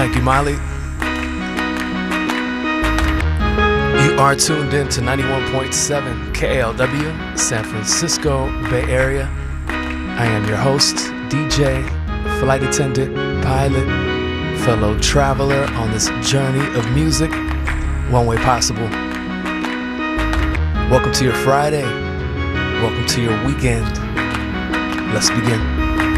Thank you, Miley. You are tuned in to 91.7 KLW, San Francisco Bay Area. I am your host, DJ, flight attendant, pilot, fellow traveler on this journey of music, one way possible. Welcome to your Friday. Welcome to your weekend. Let's begin.